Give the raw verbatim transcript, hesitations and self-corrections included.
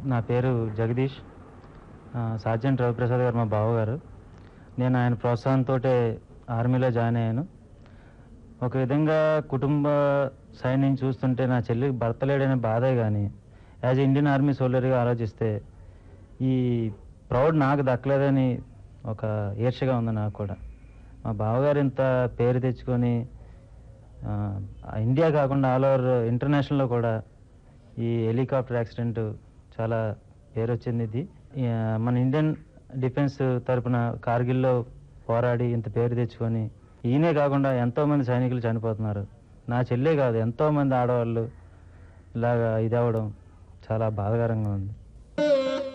నా పేరు జగదీష్. సార్జెంట్ రవిప్రసాద్ గారు మా బావగారు. నేను ఆయన ప్రోత్సాహంతో ఆర్మీలో జాయిన్ అయ్యాను. ఒక విధంగా కుటుంబ సైన్యం చూస్తుంటే నా చెల్లికి భర్త లేడనే బాధే కానీ యాజ్ ఇండియన్ ఆర్మీ సోల్జర్గా ఆలోచిస్తే ఈ ప్రౌడ్ నాకు దక్కలేదని ఒక ఈర్ష్యగా ఉంది నాకు కూడా. మా బావగారు ఇంత పేరు తెచ్చుకొని ఇండియా కాకుండా ఆల్ ఓవర్ ఇంటర్నేషనల్లో కూడా ఈ హెలికాప్టర్ యాక్సిడెంట్ చాలా పేరు వచ్చింది. ఇది మన ఇండియన్ డిఫెన్స్ తరపున కార్గిల్లో పోరాడి ఇంత పేరు తెచ్చుకొని ఈయనే కాకుండా ఎంతోమంది సైనికులు చనిపోతున్నారు. నా చెల్లే కాదు ఎంతోమంది ఆడవాళ్ళు ఇలాగా ఇది అవ్వడం చాలా బాధాకరంగా ఉంది.